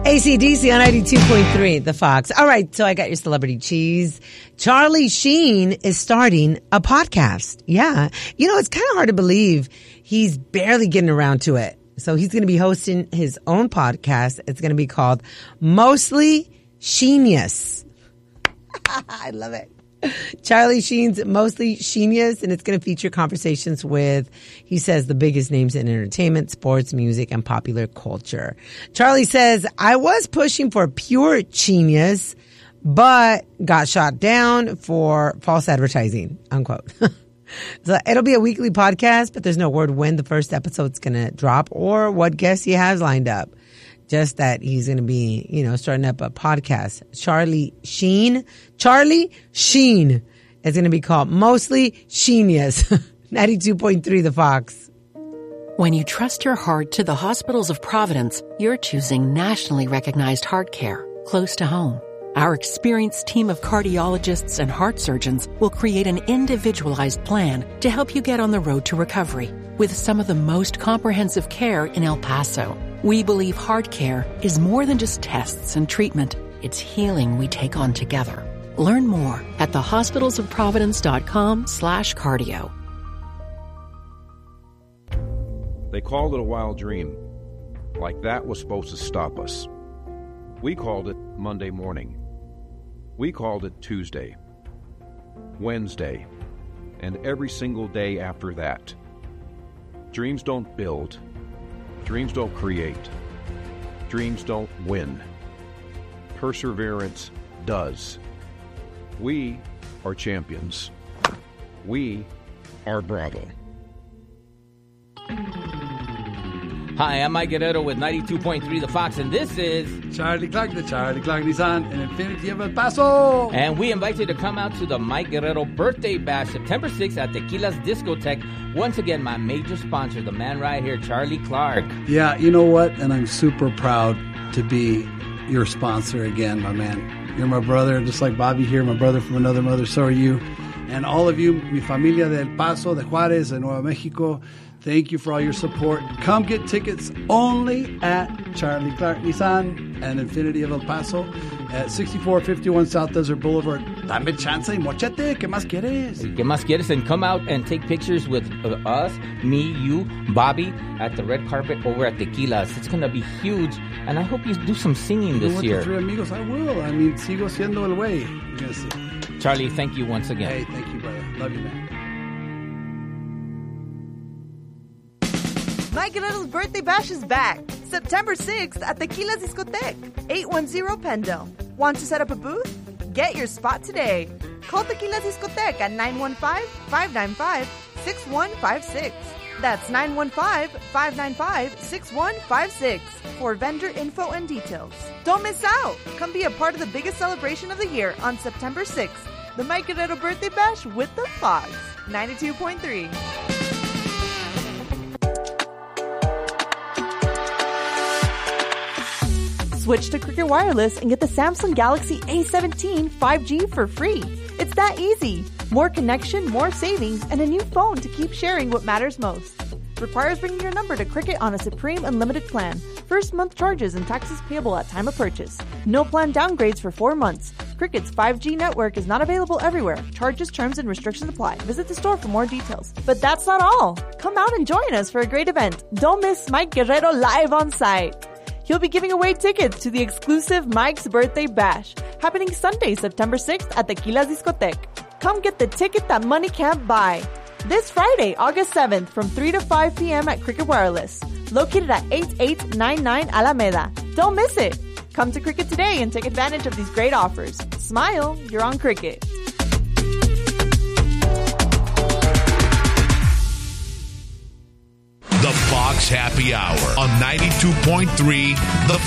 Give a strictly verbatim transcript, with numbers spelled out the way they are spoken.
A C D C on ninety-two point three, The Fox. All right, so I got your celebrity cheese. Charlie Sheen is starting a podcast. Yeah. You know, it's kind of hard to believe he's barely getting around to it. So he's going to be hosting his own podcast. It's going to be called Mostly Sheenius. I love it. Charlie Sheen's Mostly Sheenius, and it's going to feature conversations with, he says, the biggest names in entertainment, sports, music, and popular culture. Charlie says, I was pushing for pure genius, but got shot down for false advertising, unquote. So it'll be a weekly podcast, but there's no word when the first episode's going to drop or what guests he has lined up. Just that he's going to be, you know, starting up a podcast. Charlie Sheen. Charlie Sheen is going to be called Mostly Sheenius. ninety-two point three, The Fox. When you trust your heart to the hospitals of Providence, you're choosing nationally recognized heart care close to home. Our experienced team of cardiologists and heart surgeons will create an individualized plan to help you get on the road to recovery with some of the most comprehensive care in El Paso. We believe heart care is more than just tests and treatment. It's healing we take on together. Learn more at thehospitalsofprovidence.com slash cardio. They called it a wild dream, like that was supposed to stop us. We called it Monday morning. We called it Tuesday, Wednesday, and every single day after that. Dreams don't build. Dreams don't create. Dreams don't win. Perseverance does. We are champions. We are Bravo. Hi, I'm Mike Guerrero with ninety-two point three The Fox, and this is Charlie Clark, the Charlie Clark Nissan and Infinity of El Paso. And we invite you to come out to the Mike Guerrero Birthday Bash September sixth at Tequila's Discotheque. Once again, my major sponsor, the man right here, Charlie Clark. Yeah, you know what? And I'm super proud to be your sponsor again, my man. You're my brother, just like Bobby here, my brother from another mother, so are you. And all of you, mi familia de El Paso, de Juárez, de Nuevo Mexico, thank you for all your support. Come get tickets only at Charlie Clark Nissan and Infinity of El Paso at sixty-four fifty-one South Desert Boulevard. Dame chance y mochete. ¿Qué más quieres? ¿Qué más quieres? And come out and take pictures with uh, us, me, you, Bobby, at the red carpet over at Tequila's. It's going to be huge, and I hope you do some singing this with year. The three amigos, I will. I mean, sigo siendo el güey. You're going to see. Charlie, thank you once again. Hey, thank you, brother. Love you, man. Mike Guerrero's Birthday Bash is back. September sixth at Tequila's Discotheque, eight one zero Pendle. Want to set up a booth? Get your spot today. Call Tequila's Discotheque at nine one five, five nine five, six one five six. That's nine one five, five nine five, six one five six for vendor info and details. Don't miss out. Come be a part of the biggest celebration of the year on September sixth. The Mike Guerrero Birthday Bash with the Fox. ninety-two point three. Switch to Cricket Wireless and get the Samsung Galaxy A seventeen five G for free. It's that easy. More connection, more savings, and a new phone to keep sharing what matters most. Requires bringing your number to Cricket on a Supreme Unlimited plan. First month charges and taxes payable at time of purchase. No plan downgrades for four months. Cricket's five G network is not available everywhere. Charges, terms, and restrictions apply. Visit the store for more details. But that's not all. Come out and join us for a great event. Don't miss Mike Guerrero live on site. He'll be giving away tickets to the exclusive Mike's Birthday Bash, happening Sunday, September sixth at Tequila's Discotheque. Come get the ticket that money can't buy. This Friday, August seventh, from three to five p.m. at Cricket Wireless, located at eighty-eight ninety-nine Alameda. Don't miss it. Come to Cricket today and take advantage of these great offers. Smile, you're on Cricket. The Fox Happy Hour on ninety-two point three The